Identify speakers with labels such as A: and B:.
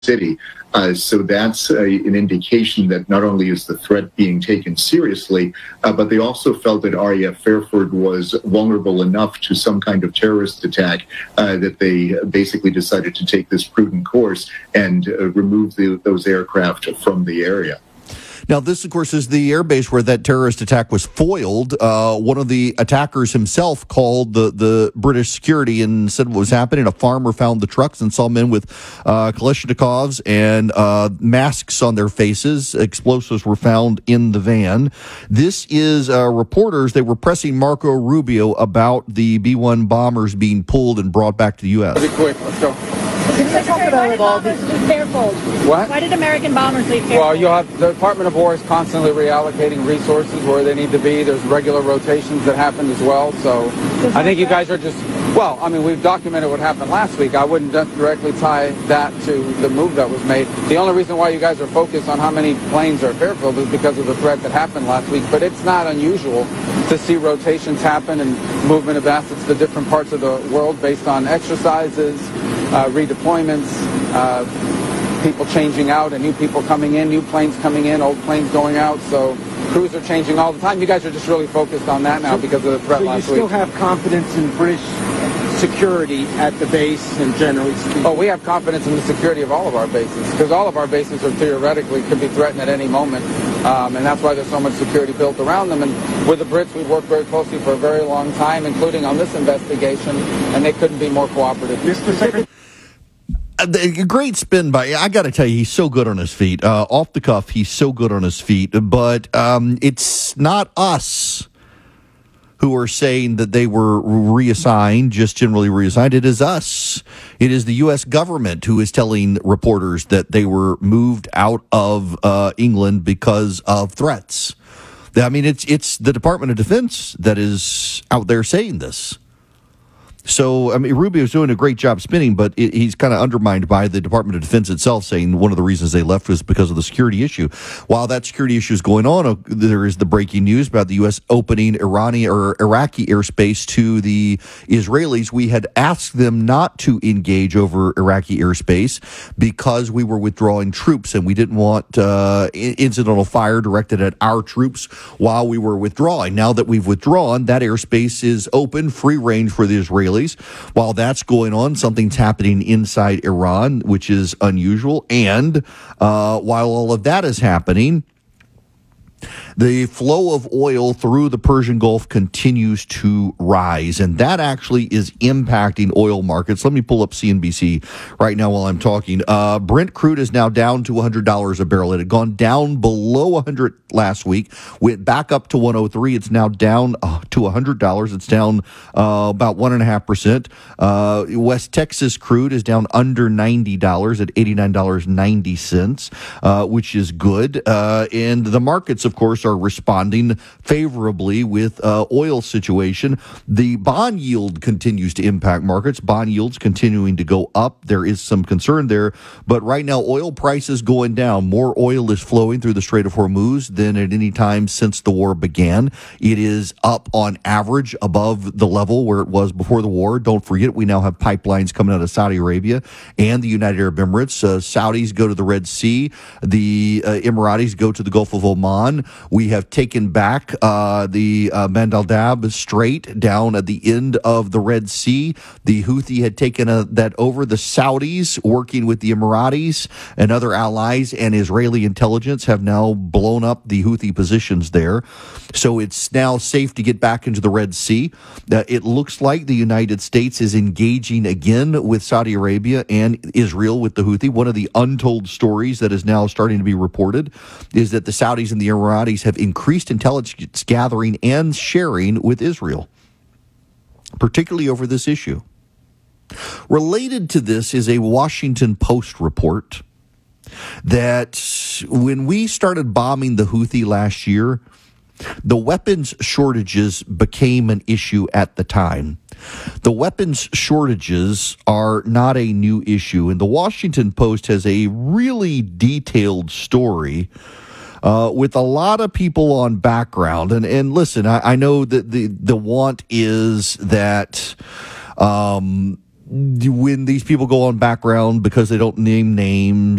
A: city. So that's an indication that not only is the threat being taken seriously, but they also felt that RAF Fairford was vulnerable enough to some kind of terrorist attack that they basically decided to take this prudent course and remove those aircraft from the area.
B: Now, this, of course, is the airbase where that terrorist attack was foiled. One of the attackers himself called the British security and said what was happening. A farmer found the trucks and saw men with Kalashnikovs and masks on their faces. Explosives were found in the van. This is reporters. They were pressing Marco Rubio about the B-1 bombers being pulled and brought back to the U.S.
C: Pretty quick. Let's go.
D: Secretary, why did bombers leave Fairfield?
C: What?
D: Why did American bombers leave Fairfield?
C: Well, you have the Department of War is constantly reallocating resources where they need to be. There's regular rotations that happen as well. So I think you guys are just, well, I mean, we've documented what happened last week. I wouldn't directly tie that to the move that was made. The only reason why you guys are focused on how many planes are at Fairfield is because of the threat that happened last week. But it's not unusual to see rotations happen and movement of assets to different parts of the world based on exercises, redeployments, people changing out and new people coming in, new planes coming in, old planes going out. So crews are changing all the time. You guys are just really focused on that now because of the threat last week.
E: So you still have confidence in British security at the base and generally speaking?
C: Oh, we have confidence in the security of all of our bases because all of our bases are theoretically could be threatened at any moment. And that's why there's so much security built around them. And with the Brits, we've worked very closely for a very long time, including on this investigation, and they couldn't be more cooperative.
E: Mr. Secretary.
B: A great spin by, I got to tell you, he's so good on his feet. Off the cuff, he's so good on his feet. But it's not us who are saying that they were reassigned, just generally reassigned. It is us. It is the U.S. government who is telling reporters that they were moved out of England because of threats. I mean, it's the Department of Defense that is out there saying this. So, I mean, Rubio's doing a great job spinning, but he's kind of undermined by the Department of Defense itself, saying one of the reasons they left was because of the security issue. While that security issue is going on, there is the breaking news about the U.S. opening Iraqi airspace to the Israelis. We had asked them not to engage over Iraqi airspace because we were withdrawing troops, and we didn't want incidental fire directed at our troops while we were withdrawing. Now that we've withdrawn, that airspace is open, free range for the Israelis. While that's going on, something's happening inside Iran, which is unusual. And while all of that is happening, the flow of oil through the Persian Gulf continues to rise, and that actually is impacting oil markets. Let me pull up CNBC right now while I'm talking. Brent crude is now down to $100 a barrel. It had gone down below 100 last week, went back up to 103. It's now down to $100. It's down about 1.5%. West Texas crude is down under $90 at $89.90, which is good. And the markets, of course, are responding favorably with oil situation. The bond yield continues to impact markets. Bond yields continuing to go up. There is some concern there, but right now oil prices going down. More oil is flowing through the Strait of Hormuz than at any time since the war began. It is up on average above the level where it was before the war. Don't forget, we now have pipelines coming out of Saudi Arabia and the United Arab Emirates. Saudis go to the Red Sea. The Emiratis go to the Gulf of Oman. We have taken back the Bab el-Mandeb Strait down at the end of the Red Sea. The Houthi had taken that over. The Saudis, working with the Emiratis and other allies and Israeli intelligence, have now blown up the Houthi positions there. So it's now safe to get back into the Red Sea. It looks like the United States is engaging again with Saudi Arabia and Israel with the Houthi. One of the untold stories that is now starting to be reported is that the Saudis and the Emiratis have increased intelligence gathering and sharing with Israel, particularly over this issue. Related to this is a Washington Post report that when we started bombing the Houthi last year, the weapons shortages became an issue at the time. The weapons shortages are not a new issue, and the Washington Post has a really detailed story with a lot of people on background. And listen, I know that the want is that when these people go on background because they don't name names